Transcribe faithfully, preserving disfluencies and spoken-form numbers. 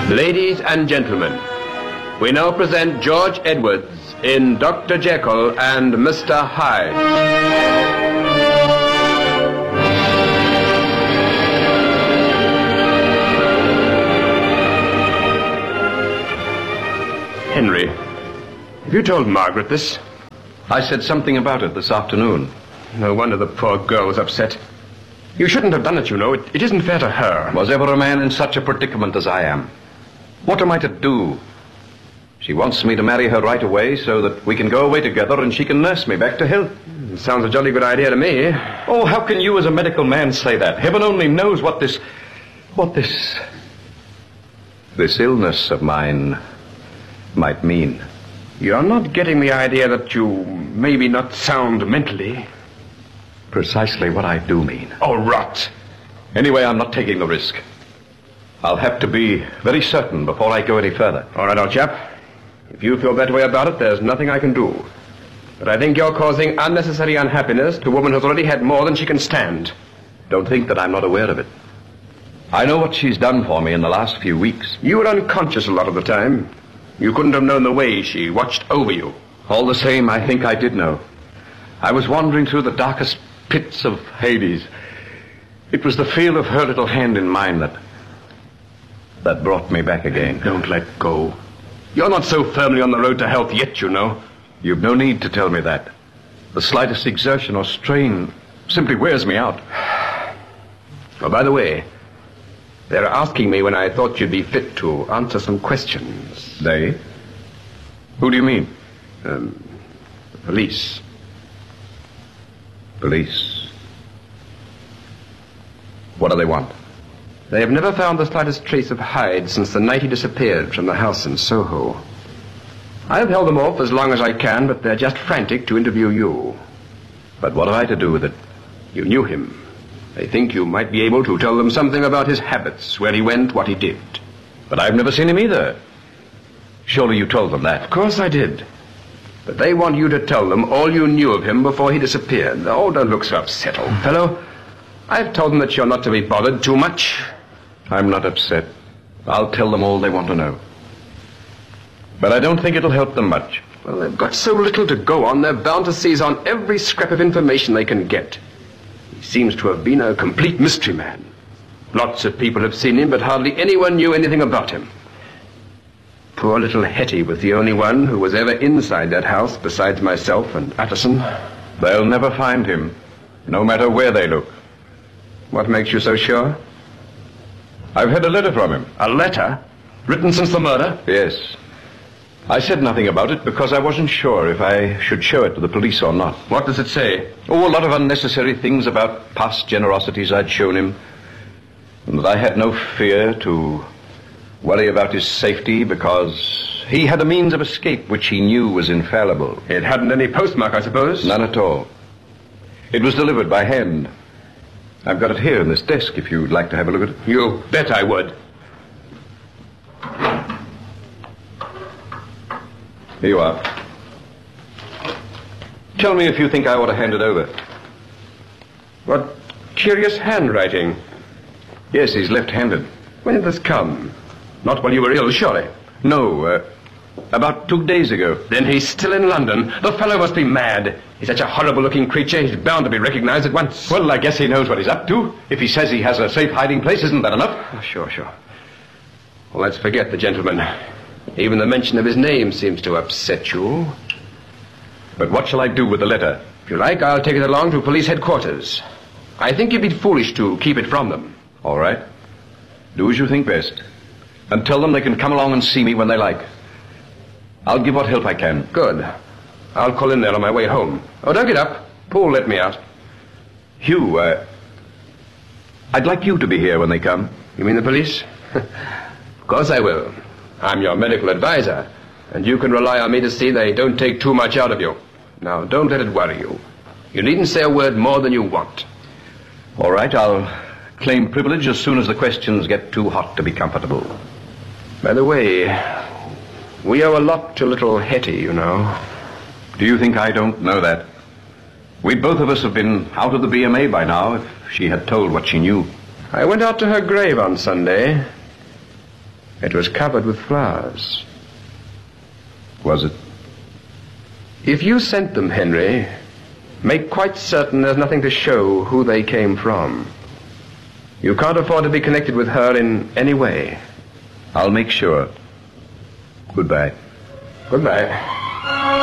Ladies and gentlemen, we now present George Edwards in Doctor Jekyll and Mister Hyde. Henry, have you told Margaret this? I said something about it this afternoon. No wonder the poor girl was upset. You shouldn't have done it, you know. It, it isn't fair to her. Was ever a man in such a predicament as I am? What am I to do? She wants me to marry her right away so that we can go away together and she can nurse me back to health. Sounds a jolly good idea to me. Oh, how can you as a medical man say that? Heaven only knows what this... what this... this illness of mine might mean. You're not getting the idea that you maybe not sound mentally. Precisely what I do mean. Oh, rot. Anyway, I'm not taking the risk. I'll have to be very certain before I go any further. All right, old chap. If you feel that way about it, there's nothing I can do. But I think you're causing unnecessary unhappiness to a woman who's already had more than she can stand. Don't think that I'm not aware of it. I know what she's done for me in the last few weeks. You were unconscious a lot of the time. You couldn't have known the way she watched over you. All the same, I think I did know. I was wandering through the darkest pits of Hades. It was the feel of her little hand in mine that... that brought me back again. Don't let go. You're not so firmly on the road to health yet, you know. You've no need to tell me that. The slightest exertion or strain simply wears me out. Oh, by the way, they're asking me when I thought you'd be fit to answer some questions. They? Who do you mean? Um, the police. Police? What do they want? They have never found the slightest trace of Hyde since the night he disappeared from the house in Soho. I've held them off as long as I can, but they're just frantic to interview you. But what have I to do with it? You knew him. They think you might be able to tell them something about his habits, where he went, what he did. But I've never seen him either. Surely you told them that. Of course I did. But they want you to tell them all you knew of him before he disappeared. Oh, don't look so upset, old fellow. I've told them that you're not to be bothered too much. I'm not upset. I'll tell them all they want to know. But I don't think it'll help them much. Well, they've got so little to go on, they're bound to seize on every scrap of information they can get. He seems to have been a complete mystery man. Lots of people have seen him, but hardly anyone knew anything about him. Poor little Hetty was the only one who was ever inside that house besides myself and Utterson. They'll never find him, no matter where they look. What makes you so sure? I've had a letter from him. A letter? Written since the murder? Yes. I said nothing about it because I wasn't sure if I should show it to the police or not. What does it say? Oh, a lot of unnecessary things about past generosities I'd shown him. And that I had no fear to worry about his safety because he had a means of escape which he knew was infallible. It hadn't any postmark, I suppose? None at all. It was delivered by hand. I've got it here in this desk if you'd like to have a look at it. You bet I would. Here you are. Tell me if you think I ought to hand it over. What curious handwriting. Yes, he's left-handed. When did this come? Not while you were ill, surely? No, uh, about two days ago. Then he's still in London. The fellow must be mad. He's such a horrible-looking creature, he's bound to be recognized at once. Well, I guess he knows what he's up to. If he says he has a safe hiding place, isn't that enough? Oh, sure, sure. Well, let's forget the gentleman. Even the mention of his name seems to upset you. But what shall I do with the letter? If you like, I'll take it along to police headquarters. I think you'd be foolish to keep it from them. All right. Do as you think best. And tell them they can come along and see me when they like. I'll give what help I can. Good. I'll call in there on my way home. Oh, don't get up. Paul let me out. Hugh, uh, I'd like you to be here when they come. You mean the police? Of course I will. I'm your medical advisor, and you can rely on me to see they don't take too much out of you. Now, don't let it worry you. You needn't say a word more than you want. All right, I'll claim privilege as soon as the questions get too hot to be comfortable. By the way, we owe a lot to little Hetty, you know. Do you think I don't know that? We'd both of us have been out of the B M A by now if she had told what she knew. I went out to her grave on Sunday. It was covered with flowers. Was it? If you sent them, Henry, make quite certain there's nothing to show who they came from. You can't afford to be connected with her in any way. I'll make sure. Goodbye. Goodbye.